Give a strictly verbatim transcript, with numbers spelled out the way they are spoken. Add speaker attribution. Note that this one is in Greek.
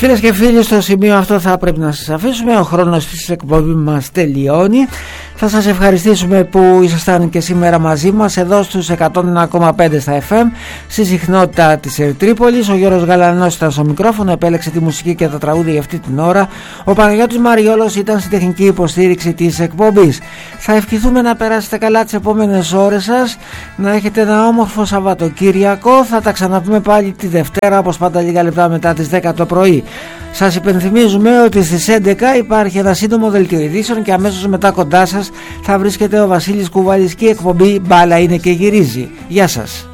Speaker 1: Φίλες και φίλοι, στο σημείο αυτό θα πρέπει να σας αφήσουμε. Ο χρόνος της εκπομπής μας τελειώνει. Θα σας ευχαριστήσουμε που ήσασταν και σήμερα μαζί μας εδώ στους εκατόν ένα κόμμα πέντε στα εφ εμ στη συχνότητα της Ερτρίπολης. Ο Γιώργος Γαλανός ήταν στο μικρόφωνο, επέλεξε τη μουσική και τα τραγούδια για αυτή την ώρα. Ο Παναγιώτης Μαριόλος ήταν στη τεχνική υποστήριξη της εκπομπής. Θα ευχηθούμε να περάσετε καλά τις επόμενες ώρες σας, να έχετε ένα όμορφο Σαββατοκύριακο. Θα τα ξαναπούμε πάλι τη Δευτέρα, όπως πάντα λίγα λεπτά μετά τις δέκα το πρωί. Σας υπενθυμίζουμε ότι στις έντεκα υπάρχει ένα σύντομο δελτίο ειδήσεων και αμέσως μετά κοντά σας θα βρίσκεται ο Βασίλης Κουβάλης και η εκπομπή Μπάλα είναι και γυρίζει. Γεια σας.